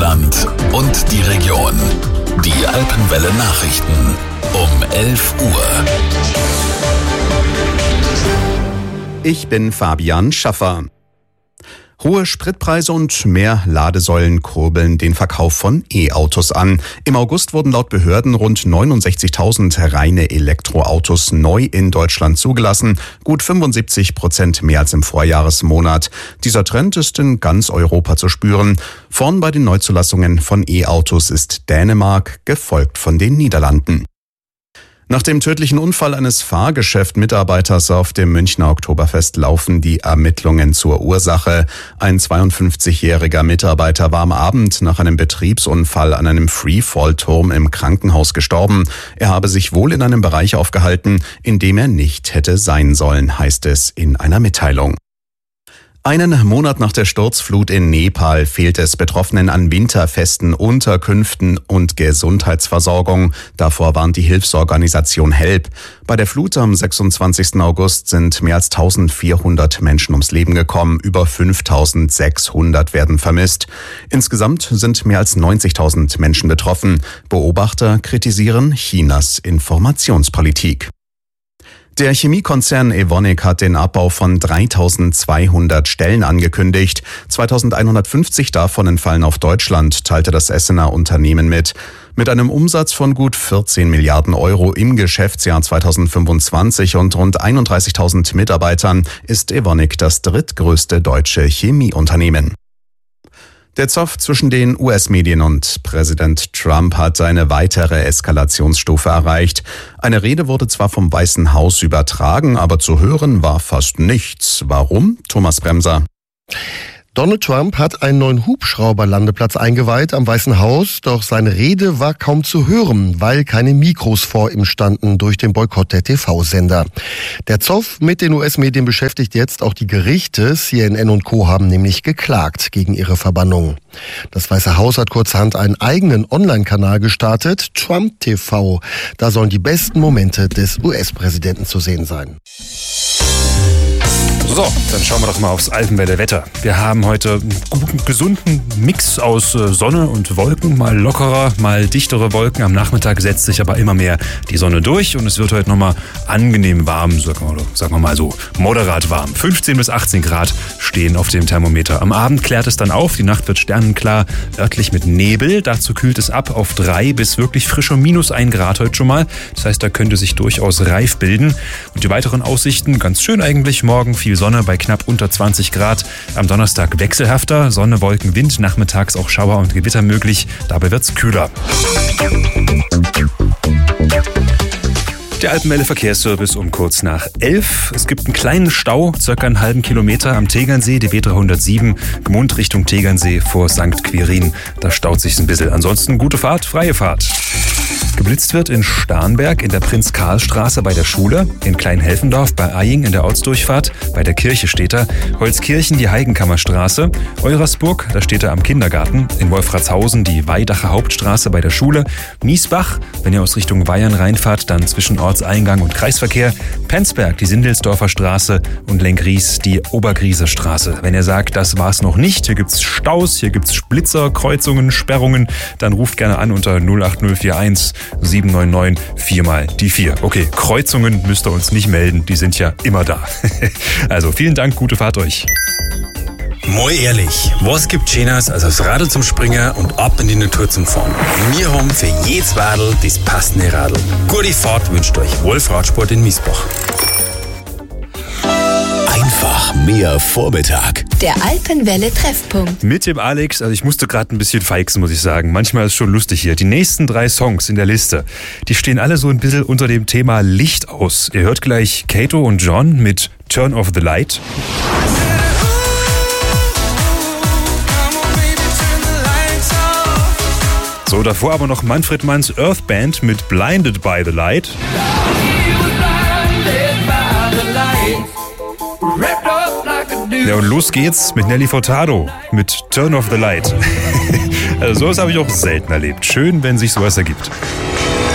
Deutschland und die Region. Die Alpenwelle Nachrichten um 11 Uhr. Ich bin Fabian Schaffer. Hohe Spritpreise und mehr Ladesäulen kurbeln den Verkauf von E-Autos an. Im August wurden laut Behörden rund 69.000 reine Elektroautos neu in Deutschland zugelassen, gut 75% mehr als im Vorjahresmonat. Dieser Trend ist in ganz Europa zu spüren. Vorn bei den Neuzulassungen von E-Autos ist Dänemark, gefolgt von den Niederlanden. Nach dem tödlichen Unfall eines Fahrgeschäft-Mitarbeiters auf dem Münchner Oktoberfest laufen die Ermittlungen zur Ursache. Ein 52-jähriger Mitarbeiter war am Abend nach einem Betriebsunfall an einem Freefall-Turm im Krankenhaus gestorben. Er habe sich wohl in einem Bereich aufgehalten, in dem er nicht hätte sein sollen, heißt es in einer Mitteilung. Einen Monat nach der Sturzflut in Nepal fehlt es Betroffenen an winterfesten Unterkünften und Gesundheitsversorgung. Davor warnt die Hilfsorganisation HELP. Bei der Flut am 26. August sind mehr als 1400 Menschen ums Leben gekommen. Über 5600 werden vermisst. Insgesamt sind mehr als 90.000 Menschen betroffen. Beobachter kritisieren Chinas Informationspolitik. Der Chemiekonzern Evonik hat den Abbau von 3.200 Stellen angekündigt. 2.150 davon entfallen auf Deutschland, teilte das Essener Unternehmen mit. Mit einem Umsatz von gut 14 Milliarden Euro im Geschäftsjahr 2025 und rund 31.000 Mitarbeitern ist Evonik das drittgrößte deutsche Chemieunternehmen. Der Zoff zwischen den US-Medien und Präsident Trump hat eine weitere Eskalationsstufe erreicht. Eine Rede wurde zwar vom Weißen Haus übertragen, aber zu hören war fast nichts. Warum? Thomas Bremser. Donald Trump hat einen neuen Hubschrauberlandeplatz eingeweiht am Weißen Haus, doch seine Rede war kaum zu hören, weil keine Mikros vor ihm standen durch den Boykott der TV-Sender. Der Zoff mit den US-Medien beschäftigt jetzt auch die Gerichte. CNN und Co. haben nämlich geklagt gegen ihre Verbannung. Das Weiße Haus hat kurzerhand einen eigenen Online-Kanal gestartet, Trump TV. Da sollen die besten Momente des US-Präsidenten zu sehen sein. So, dann schauen wir doch mal aufs Alpenwelle Wetter. Wir haben heute einen guten, gesunden Mix aus Sonne und Wolken. Mal lockerer, mal dichtere Wolken. Am Nachmittag setzt sich aber immer mehr die Sonne durch und es wird heute nochmal angenehm warm, sagen wir mal so moderat warm. 15 bis 18 Grad stehen auf dem Thermometer. Am Abend klärt es dann auf, die Nacht wird sternenklar, örtlich mit Nebel. Dazu kühlt es ab auf 3 bis wirklich frische -1 Grad heute schon mal. Das heißt, da könnte sich durchaus Reif bilden. Und die weiteren Aussichten, ganz schön eigentlich, morgen viel Sonne bei knapp unter 20 Grad. Am Donnerstag wechselhafter, Sonne, Wolken, Wind, nachmittags auch Schauer und Gewitter möglich. Dabei wird's kühler. Der Alpenwelle Verkehrsservice um kurz nach 11. Es gibt einen kleinen Stau, circa einen halben Kilometer am Tegernsee, die B 307, Gmund Richtung Tegernsee vor St. Quirin. Da staut sich's ein bisschen. Ansonsten gute Fahrt, freie Fahrt. Geblitzt wird in Starnberg in der Prinz-Karl-Straße bei der Schule, in Kleinhelfendorf bei Aying in der Ortsdurchfahrt, bei der Kirche steht er, Holzkirchen die Heigenkammerstraße, Eurasburg, da steht er am Kindergarten, in Wolfratshausen die Weidacher Hauptstraße bei der Schule, Miesbach, wenn ihr aus Richtung Weyern reinfahrt, dann zwischen Ortseingang und Kreisverkehr, Penzberg die Sindelsdorfer Straße und Lenkries die Obergrieser Straße. Wenn ihr sagt, das war's noch nicht, hier gibt's Staus, hier gibt's Splitzer, Kreuzungen, Sperrungen, dann ruft gerne an unter 08041 799 4 mal die 4. Okay, Kreuzungen müsst ihr uns nicht melden, die sind ja immer da. Also vielen Dank, gute Fahrt euch. Mal ehrlich, was gibt Schöneres als aufs Radl zum Springen und ab in die Natur zum Fahren? Wir haben für jedes Radl das passende Radl. Gute Fahrt wünscht euch Wolf Radsport in Miesbach. Einfach mehr Vormittag. Der Alpenwelle Treffpunkt. Mit dem Alex, also ich musste gerade ein bisschen feixen, muss ich sagen. Manchmal ist es schon lustig hier. Die nächsten 3 Songs in der Liste, die stehen alle so ein bisschen unter dem Thema Licht aus. Ihr hört gleich Kato und John mit Turn Off the Light. So, davor aber noch Manfred Manns Earth Band mit Blinded by the Light. Ja, und los geht's mit Nelly Furtado mit Turn Off the Light. Also sowas habe ich auch selten erlebt. Schön, wenn sich sowas ergibt.